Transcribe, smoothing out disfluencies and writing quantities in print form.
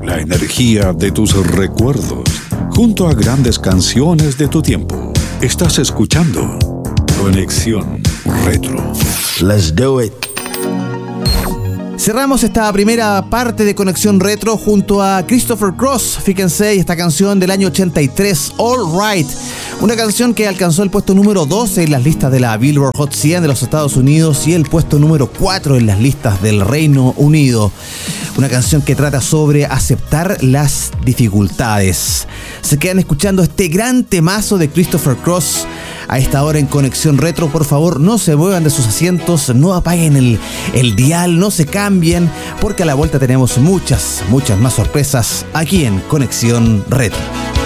la energía de tus recuerdos, junto a grandes canciones de tu tiempo. Estás escuchando Conexión Retro. Let's do it. Cerramos esta primera parte de Conexión Retro junto a Christopher Cross. Fíjense, esta canción del año 83, All Right. Una canción que alcanzó el puesto número 12 en las listas de la Billboard Hot 100 de los Estados Unidos y el puesto número 4 en las listas del Reino Unido. Una canción que trata sobre aceptar las dificultades. Se quedan escuchando este gran temazo de Christopher Cross a esta hora en Conexión Retro. Por favor, no se muevan de sus asientos, no apaguen el dial, no se cambien, porque a la vuelta tenemos muchas más sorpresas aquí en Conexión Retro.